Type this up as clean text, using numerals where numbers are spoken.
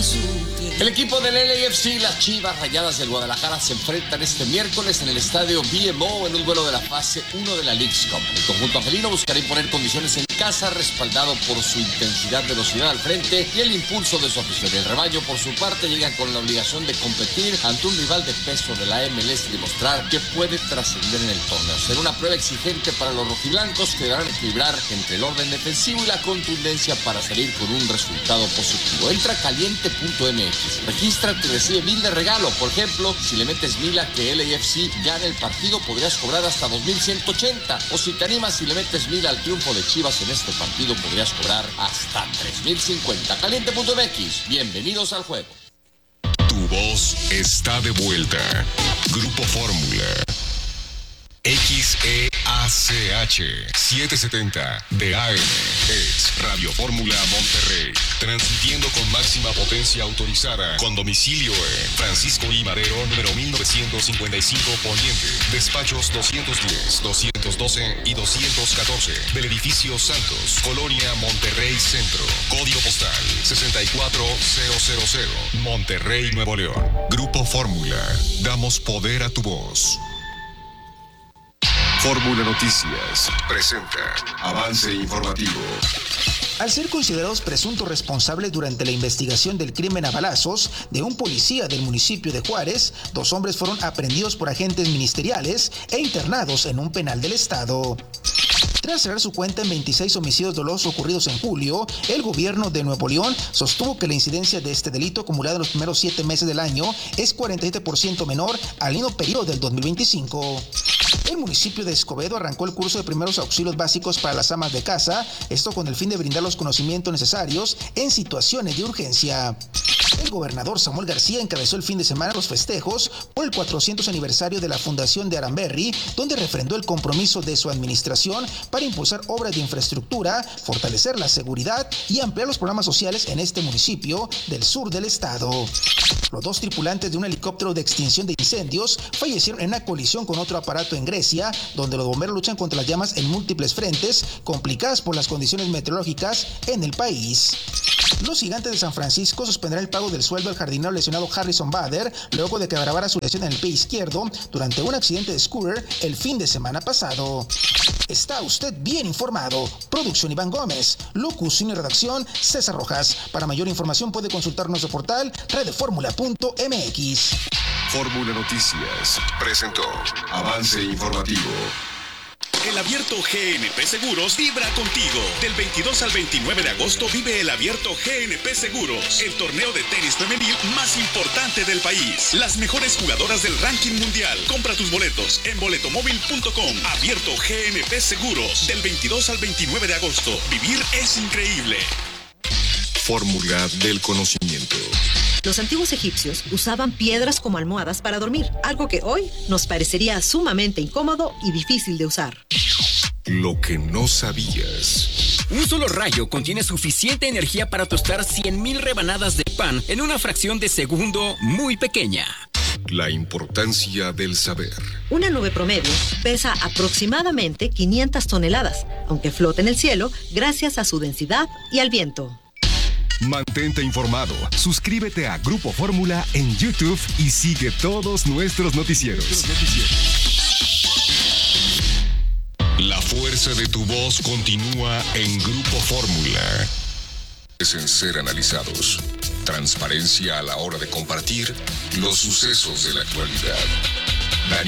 El equipo del LAFC, las Chivas Rayadas del Guadalajara, se enfrentan este miércoles en el estadio BMO en un duelo de la fase 1 de la Leagues Cup. El conjunto angelino buscará imponer condiciones en casa, respaldado por su intensidad, velocidad al frente y el impulso de su afición. El rebaño, por su parte, llega con la obligación de competir ante un rival de peso de la MLS y demostrar que puede trascender en el torneo. Será una prueba exigente para los rojiblancos, que deberán equilibrar entre el orden defensivo y la contundencia para salir con un resultado positivo. Entra a caliente.mx. Regístrate y recibe 1000 de regalo. Por ejemplo, si le metes 1000 a que LAFC gane el partido, podrías cobrar hasta 2180. O si te animas y le metes 1000 al triunfo de Chivas en este partido, podrías cobrar hasta 3050. Caliente.mx. Bienvenidos al juego. Tu voz está de vuelta. Grupo Fórmula. XEACH 770 de AM es Radio Fórmula Monterrey, transmitiendo con máxima potencia autorizada, con domicilio en Francisco I. Madero, número 1955 Poniente, despachos 210, 212 y 214 del edificio Santos, Colonia Monterrey Centro, código postal 64000, Monterrey, Nuevo León. Grupo Fórmula, damos poder a tu voz. Fórmula Noticias presenta avance informativo. Al ser considerados presuntos responsables durante la investigación del crimen a balazos de un policía del municipio de Juárez, 2 hombres fueron aprehendidos por agentes ministeriales e internados en un penal del estado. Tras cerrar su cuenta en 26 homicidios dolosos ocurridos en julio, el gobierno de Nuevo León sostuvo que la incidencia de este delito acumulado en los primeros 7 meses del año es 47% menor al mismo periodo del 2025. El municipio de Escobedo arrancó el curso de primeros auxilios básicos para las amas de casa, esto con el fin de brindar los conocimientos necesarios en situaciones de urgencia. El gobernador Samuel García encabezó el fin de semana los festejos por el 400 aniversario de la Fundación de Aramberri, donde refrendó el compromiso de su administración para impulsar obras de infraestructura, fortalecer la seguridad y ampliar los programas sociales en este municipio del sur del estado. Los 2 tripulantes de un helicóptero de extinción de incendios fallecieron en una colisión con otro aparato en Grecia, donde los bomberos luchan contra las llamas en múltiples frentes, complicadas por las condiciones meteorológicas en el país. Los Gigantes de San Francisco suspenderán el pago del sueldo al jardinero lesionado Harrison Bader, luego de que agravara su lesión en el pie izquierdo durante un accidente de scooter el fin de semana pasado. Está usted bien informado. Producción Iván Gómez. Locución y redacción César Rojas. Para mayor información puede consultar nuestro portal redformula.mx. Fórmula Noticias presentó avance informativo. El Abierto GNP Seguros vibra contigo. Del 22 al 29 de agosto vive el Abierto GNP Seguros, el torneo de tenis femenil más importante del país. Las mejores jugadoras del ranking mundial. Compra tus boletos en boletomóvil.com. Abierto GNP Seguros, del 22 al 29 de agosto. Vivir es increíble. Fórmula del conocimiento. Los antiguos egipcios usaban piedras como almohadas para dormir, algo que hoy nos parecería sumamente incómodo y difícil de usar. Lo que no sabías. Un solo rayo contiene suficiente energía para tostar 100,000 rebanadas de pan en una fracción de segundo muy pequeña. La importancia del saber. Una nube promedio pesa aproximadamente 500 toneladas, aunque flota en el cielo gracias a su densidad y al viento. Mantente informado. Suscríbete a Grupo Fórmula en YouTube y sigue todos nuestros noticieros. La fuerza de tu voz continúa en Grupo Fórmula. En ser analizados. Transparencia a la hora de compartir los sucesos de la actualidad.